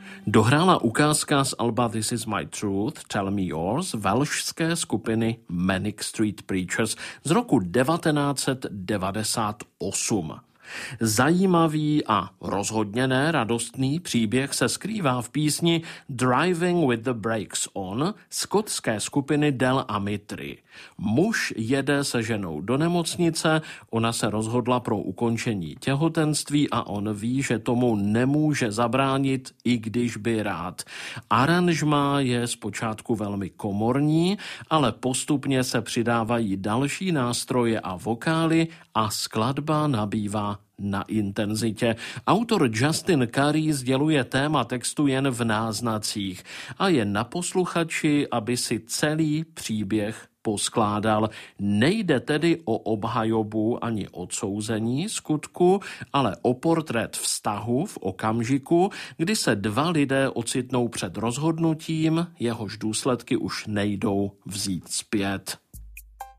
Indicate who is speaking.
Speaker 1: Dohrála ukázka z alba This Is My Truth, Tell Me Yours velšské skupiny Manic Street Preachers z roku 1998. Zajímavý a rozhodně ne radostný příběh se skrývá v písni Driving with the Brakes On skotské skupiny Del Amitry. Muž jede se ženou do nemocnice, ona se rozhodla pro ukončení těhotenství a on ví, že tomu nemůže zabránit, i když by rád. Aranžmá je zpočátku velmi komorní, ale postupně se přidávají další nástroje a vokály a skladba nabývá na intenzitě. Autor Justin Curry sděluje téma textu jen v náznacích a je na posluchači, aby si celý příběh poskládal. Nejde tedy o obhajobu ani odsouzení skutku, ale o portrét vztahu v okamžiku, kdy se dva lidé ocitnou před rozhodnutím, jehož důsledky už nejdou vzít zpět.